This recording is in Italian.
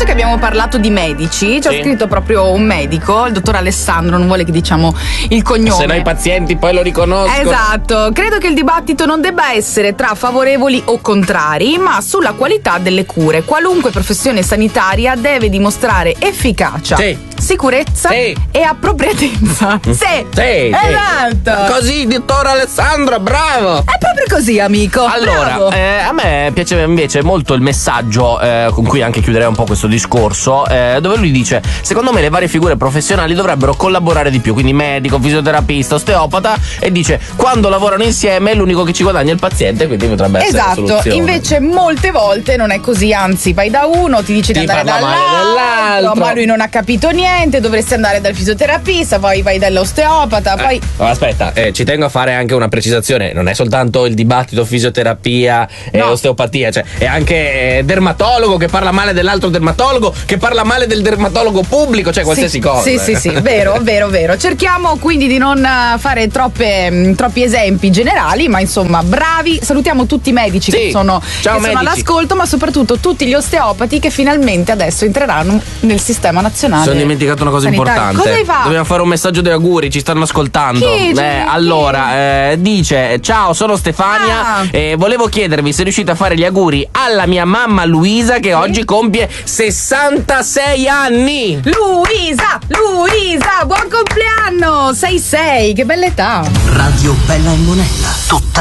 visto che abbiamo parlato di medici, ci ha scritto proprio un medico, il dottor Alessandro, non vuole che diciamo il cognome. Se no i pazienti poi lo riconoscono. Esatto, credo che il dibattito non debba essere tra favorevoli o contrari, ma sulla qualità delle cure. Qualunque professione sanitaria deve dimostrare efficacia, sicurezza e appropriatezza. Sì, esatto. Così, dottor Alessandro, bravo. È proprio così, amico. Allora, bravo. A me piaceva invece molto il messaggio con cui anche chiuderei un po' questo discorso, dove lui dice: secondo me le varie figure professionali dovrebbero collaborare di più, quindi medico, fisioterapista, osteopata, e dice quando lavorano insieme è l'unico che ci guadagna il paziente, quindi potrebbe essere la soluzione. Invece molte volte non è così, anzi vai da uno, ti dice di andare dall'altro, ma lui non ha capito niente, dovresti andare dal fisioterapista, poi vai dall'osteopata, poi... Aspetta, ci tengo a fare anche una precisazione, non è soltanto il dibattito fisioterapia e osteopatia, cioè è anche dermatologo che parla male dell'altro dermatologo, che parla male del dermatologo pubblico, cioè qualsiasi cosa. Sì, vero. Cerchiamo quindi di non fare troppi esempi generali, ma insomma bravi, salutiamo tutti i medici che sono all'ascolto, ma soprattutto tutti gli osteopati che finalmente adesso entreranno nel sistema nazionale. Sono dimenticato una cosa importante. Cosa hai fatto? Dobbiamo fare un messaggio di auguri, ci stanno ascoltando. Dice: ciao, sono Stefania e volevo chiedervi se riuscite a fare gli auguri alla mia mamma Luisa che oggi compie 66 anni. Luisa, buon compleanno! 66, che bella età. Radio Bella e Monella, tutta